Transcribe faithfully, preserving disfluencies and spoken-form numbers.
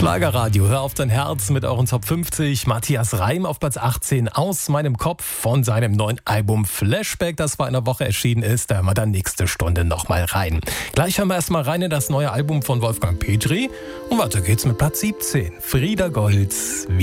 Schlagerradio, hör auf dein Herz mit euren Top fünfzig. Matthias Reim auf Platz achtzehn, Aus meinem Kopf von seinem neuen Album Flashback, das vor einer Woche erschienen ist. Da hören wir dann nächste Stunde nochmal rein. Gleich hören wir erstmal rein in das neue Album von Wolfgang Petri. Und weiter geht's mit Platz siebzehn, Frieda Goltz.